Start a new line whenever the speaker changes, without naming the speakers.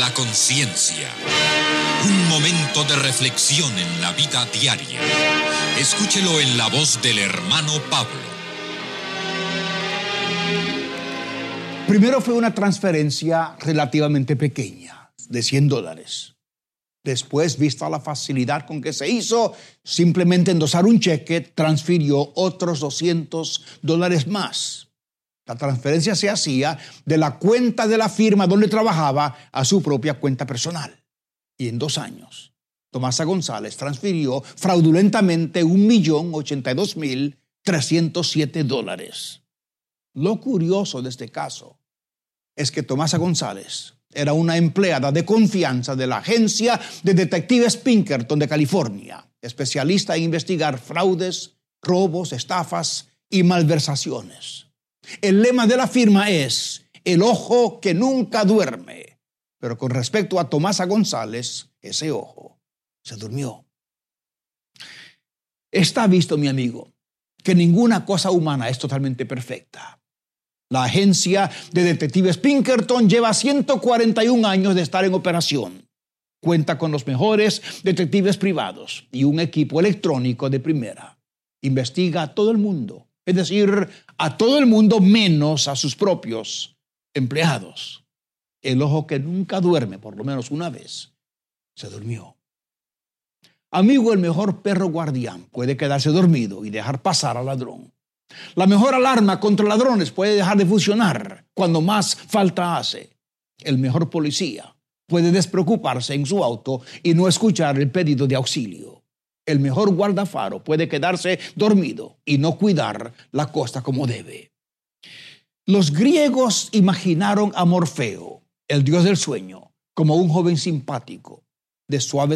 La conciencia. Un momento de reflexión en la vida diaria. Escúchelo en la voz del hermano Pablo.
Primero fue una transferencia relativamente pequeña, de $100. Después, vista la facilidad con que se hizo, simplemente endosar un cheque, transfirió otros $200 más. La transferencia se hacía de la cuenta de la firma donde trabajaba a su propia cuenta personal. Y en 2 años, Tomasa González transfirió fraudulentamente $1.082.307. Lo curioso de este caso es que Tomasa González era una empleada de confianza de la agencia de detectives Pinkerton de California, especialista en investigar fraudes, robos, estafas y malversaciones. El lema de la firma es el ojo que nunca duerme. Pero con respecto a Tomasa González, ese ojo se durmió. Está visto, mi amigo, que ninguna cosa humana es totalmente perfecta. La agencia de detectives Pinkerton lleva 141 años de estar en operación. Cuenta con los mejores detectives privados y un equipo electrónico de primera. Investiga a todo el mundo. Es decir, a todo el mundo menos a sus propios empleados. El ojo que nunca duerme, por lo menos una vez, se durmió. Amigo, el mejor perro guardián puede quedarse dormido y dejar pasar al ladrón. La mejor alarma contra ladrones puede dejar de funcionar cuando más falta hace. El mejor policía puede despreocuparse en su auto y no escuchar el pedido de auxilio. El mejor guardafaro puede quedarse dormido y no cuidar la costa como debe. Los griegos imaginaron a Morfeo, el dios del sueño, como un joven simpático, de suaves